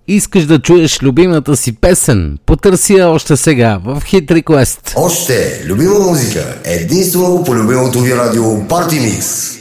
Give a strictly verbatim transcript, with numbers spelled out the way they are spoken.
Искаш да чуеш любимата си песен? Потърси я още сега в Hit Request. Още любима музика единствено по любимото ви радио Party Mix.